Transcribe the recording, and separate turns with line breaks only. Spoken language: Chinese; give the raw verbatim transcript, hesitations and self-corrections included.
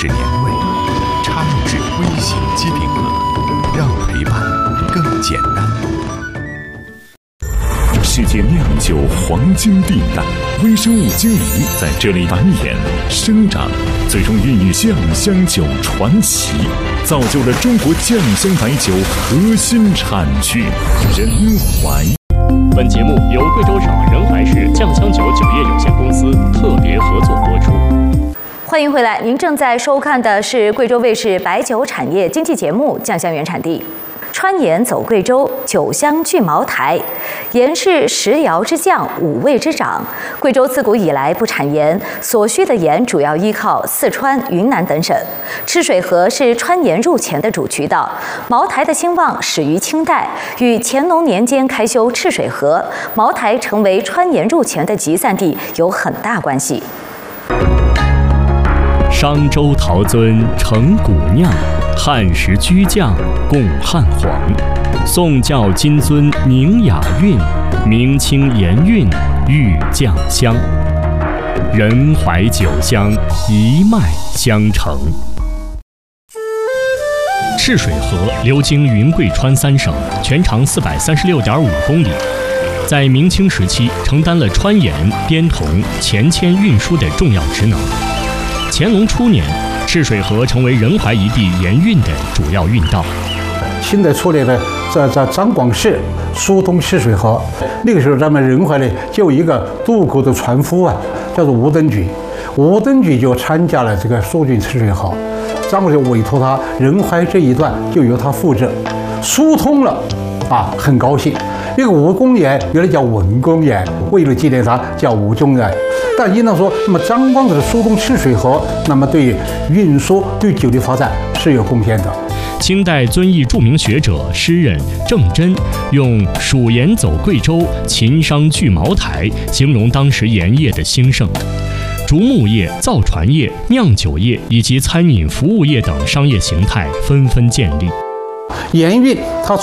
是年味，插入式微型机顶盒，让陪伴更简单。世界酿酒黄金地带，微生物精灵在这里繁衍生长，最终孕育酱香酒传奇，造就了中国酱香白酒核心产区仁怀。
本节目由贵州省仁怀市酱香酒酒业有限公司特别合作播出。
欢迎回来，您正在收看的是贵州卫视白酒产业经济节目《酱香原产地》。川盐走贵州，酒香聚茅台。盐是十窑之酱，五味之长。贵州自古以来不产盐，所需的盐主要依靠四川、云南等省。赤水河是川盐入黔的主渠道。茅台的兴旺始于清代，与乾隆年间开修赤水河，茅台成为川盐入黔的集散地有很大关系。
商周陶尊成古酿，汉时居酱共汉皇，宋教金樽宁雅韵，明清盐韵御酱香，仁怀酒香一脉相承。赤水河流经云贵川三省，全长四百三十六点五公里，在明清时期承担了川盐、滇铜、钱铅运输的重要职能。乾隆初年，赤水河成为仁怀一地盐运的主要运道。
清代初年的在在张广市疏通赤水河，那个时候咱们仁怀呢就有一个渡口的船夫啊，叫做吴登举，吴登举就参加了这个疏浚赤水河，张广就委托他仁怀这一段就由他负责，疏通了啊，很高兴。那个吴公园原来叫文公园，为了纪念他叫吴公园。但应当说，那么张光子的疏通赤水河，那么对运输、对酒的发展是有贡献的。
清代遵义著名学者、诗人郑真用“蜀盐走贵州，秦商聚茅台”形容当时盐业的兴盛。竹木业、造船业、酿酒业以及餐饮服务业等商业形态纷纷建立。
盐运它